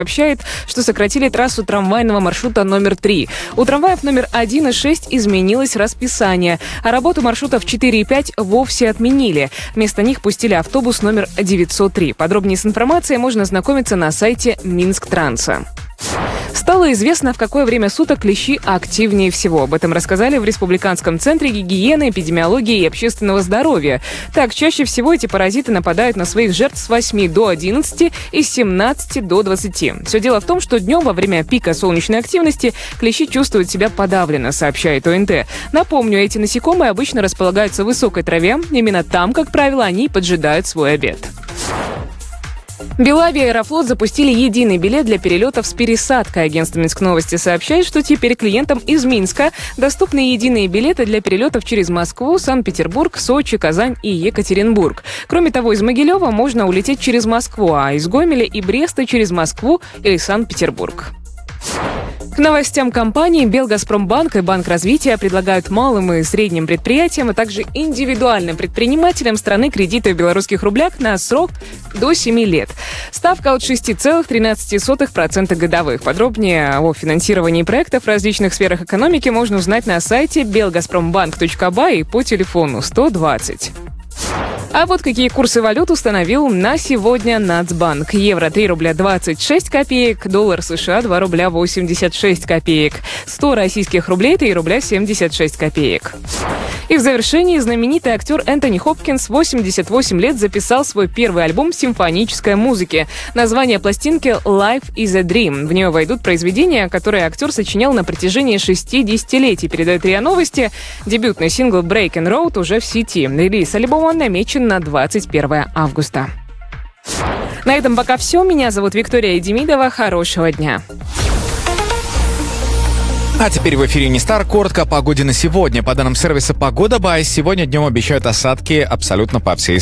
сообщает, что сократили трассу трамвайного маршрута номер 3. У трамваев номер 1 и 6 изменилось расписание, а работу маршрутов 4 и 5 вовсе отменили. Вместо них пустили автобус номер 903. Подробнее с информацией можно ознакомиться на сайте Минсктранса. Стало известно, в какое время суток клещи активнее всего. Об этом рассказали в Республиканском центре гигиены, эпидемиологии и общественного здоровья. Так, чаще всего эти паразиты нападают на своих жертв с 8 до 11 и с 17 до 20. Все дело в том, что днем во время пика солнечной активности клещи чувствуют себя подавленно, сообщает ОНТ. Напомню, эти насекомые обычно располагаются в высокой траве. Именно там, как правило, они поджидают свой обед. Белавия и Аэрофлот запустили единый билет для перелетов с пересадкой. Агентство Минскновости сообщает, что теперь клиентам из Минска доступны единые билеты для перелетов через Москву, Санкт-Петербург, Сочи, Казань и Екатеринбург. Кроме того, из Могилева можно улететь через Москву, а из Гомеля и Бреста через Москву или Санкт-Петербург. К новостям компании Белгазпромбанк и Банк развития предлагают малым и средним предприятиям, а также индивидуальным предпринимателям страны кредиты в белорусских рублях на срок до 7 лет. Ставка от 6,13% годовых. Подробнее о финансировании проектов в различных сферах экономики можно узнать на сайте belgazprombank.by и по телефону 120. А вот какие курсы валют установил на сегодня Нацбанк. Евро 3 рубля 26 копеек, доллар США 2 рубля 86 копеек, 100 российских рублей 3 рубля 76 копеек. И в завершении знаменитый актер Энтони Хопкинс 88 лет записал свой первый альбом симфонической музыки. Название пластинки «Life is a Dream». В нее войдут произведения, которые актер сочинял на протяжении 6 десятилетий, передает РИА Новости. Дебютный сингл «Breaking Road» уже в сети. Релиз альбома намечен на 21 августа. На этом пока все. Меня зовут Виктория Демидова. Хорошего дня. А теперь в эфире Нестар. Коротко о погоде на сегодня. По данным сервиса «Погода Бай», сегодня днем обещают осадки абсолютно по всей